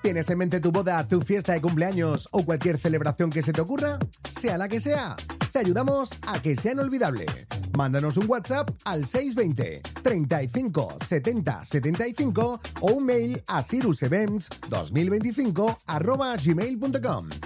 ¿Tienes en mente tu boda, tu fiesta de cumpleaños o cualquier celebración que se te ocurra? Sea la que sea, te ayudamos a que sea inolvidable. Mándanos un WhatsApp al 620 35 70 75 o un mail a cirusevents2025@gmail.com.